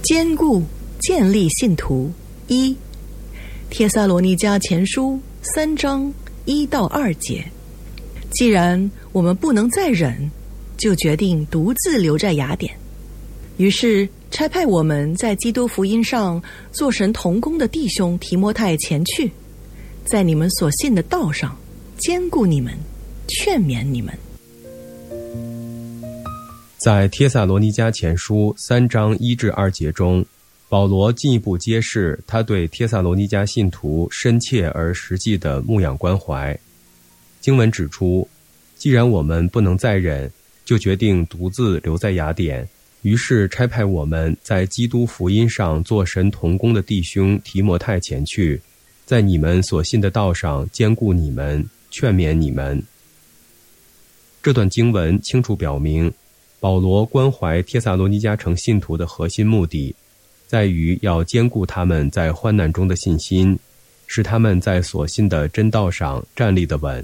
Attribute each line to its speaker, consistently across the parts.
Speaker 1: 坚固建立信徒。一、帖撒罗尼迦前书3章1到2节。既然我们不能再忍，就决定独自留在雅典。于是差派我们在基督福音上做神同工的弟兄提摩太前去，在你们所信的道上坚固你们，劝勉你们。
Speaker 2: 在帖撒罗尼迦前书3章1至2节中，保罗进一步揭示他对帖撒罗尼迦信徒深切而实际的牧养关怀。经文指出，既然我们不能再忍，就决定独自留在雅典，于是差派我们在基督福音上做神同工的弟兄提摩太前去，在你们所信的道上坚固你们，劝勉你们。这段经文清楚表明，保罗关怀帖撒罗尼迦城信徒的核心目的，在于要坚固他们在患难中的信心，使他们在所信的真道上站立得稳。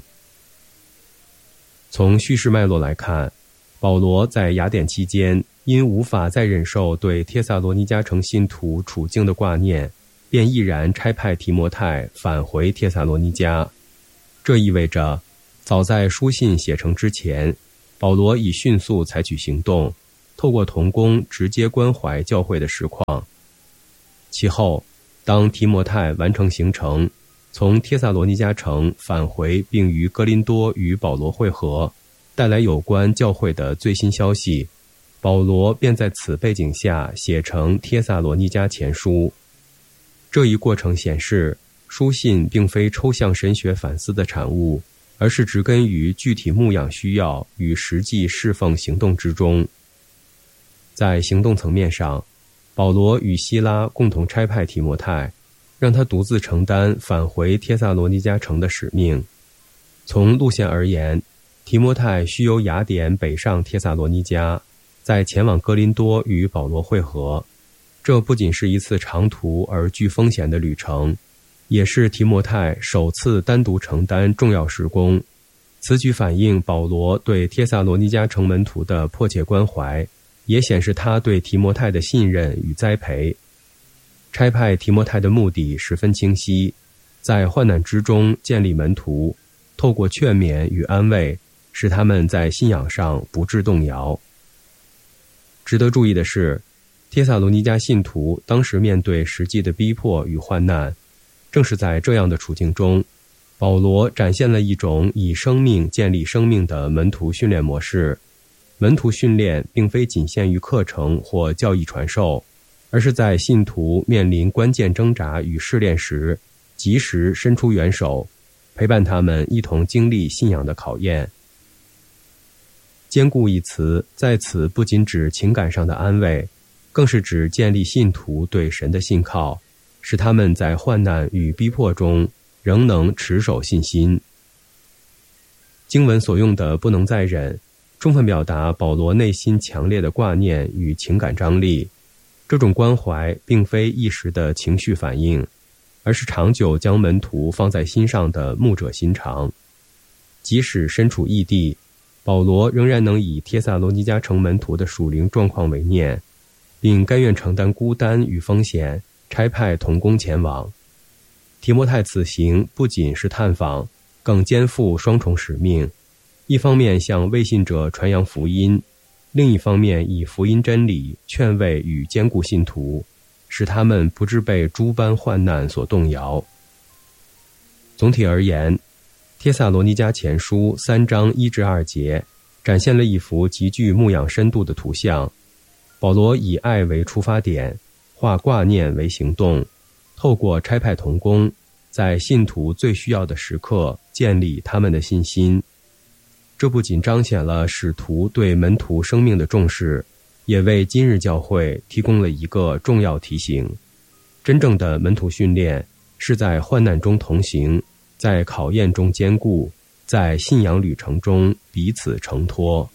Speaker 2: 从叙事脉络来看，保罗在雅典期间，因无法再忍受对帖撒罗尼迦城信徒处境的挂念，便毅然差派提摩太返回帖撒罗尼迦。这意味着，早在书信写成之前，保罗已迅速采取行动，透过同工直接关怀教会的实况。其后，当提摩太完成行程，从帖撒罗尼迦城返回，并于哥林多与保罗会合，带来有关教会的最新消息，保罗便在此背景下写成帖撒罗尼迦前书。这一过程显示，书信并非抽象神学反思的产物，而是植根于具体牧养需要与实际侍奉行动之中。在行动层面上，保罗与希拉共同差派提摩太，让他独自承担返回帖撒罗尼迦城的使命。从路线而言，提摩太需由雅典北上帖撒罗尼迦，再前往哥林多与保罗会合。这不仅是一次长途而具风险的旅程，也是提摩太首次单独承担重要事工。此举反映保罗对帖撒罗尼迦城门徒的迫切关怀，也显示他对提摩太的信任与栽培。差派提摩太的目的十分清晰，在患难之中建立门徒，透过劝勉与安慰，使他们在信仰上不致动摇。值得注意的是，帖撒罗尼迦信徒当时面对实际的逼迫与患难，正是在这样的处境中，保罗展现了一种以生命建立生命的门徒训练模式。门徒训练并非仅限于课程或教义传授，而是在信徒面临关键挣扎与试炼时，及时伸出援手，陪伴他们一同经历信仰的考验。坚固一词在此不仅指情感上的安慰，更是指建立信徒对神的信靠，使他们在患难与逼迫中仍能持守信心。经文所用的不能再忍，充分表达保罗内心强烈的挂念与情感张力。这种关怀并非一时的情绪反应，而是长久将门徒放在心上的牧者心肠。即使身处异地，保罗仍然能以帖撒罗尼迦城门徒的属灵状况为念，并甘愿承担孤单与风险，差派同工前往。提摩太此行不仅是探访，更肩负双重使命，一方面向未信者传扬福音，另一方面以福音真理劝慰与坚固信徒，使他们不致被诸般患难所动摇。总体而言，帖撒罗尼迦前书3章1至2节展现了一幅极具牧养深度的图像。保罗以爱为出发点，化挂念为行动，透过差派同工，在信徒最需要的时刻建立他们的信心。这不仅彰显了使徒对门徒生命的重视，也为今日教会提供了一个重要提醒：真正的门徒训练是在患难中同行，在考验中坚固，在信仰旅程中彼此承托。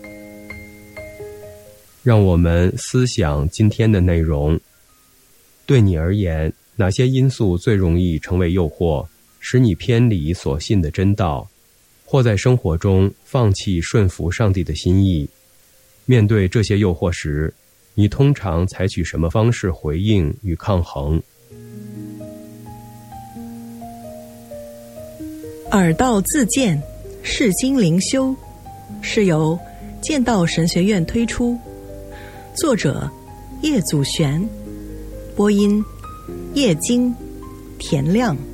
Speaker 2: 让我们思想今天的内容。对你而言，哪些因素最容易成为诱惑，使你偏离所信的真道，或在生活中放弃顺服上帝的心意？面对这些诱惑时， 你通常采取什么方式回应与抗衡？
Speaker 1: 耳道自荐，释经灵修，是由剑道神学院推出，作者叶祖璇，播音叶金、田亮。